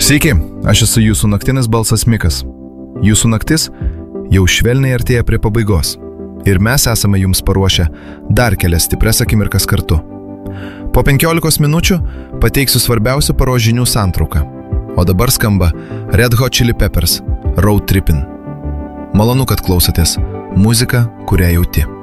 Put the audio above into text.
Sveiki, aš esu jūsų naktinis balsas Mikas. Jūsų naktis jau švelniai artėja prie pabaigos. Ir mes esame jums paruošę dar kelias stiprias akimirkas kartu. Po 15 minučių pateiksiu svarbiausių paros žinių santrauką. O dabar skamba Red Hot Chili Peppers Road Trippin'. Malonu, kad klausotės. Muzika, kurią jauti.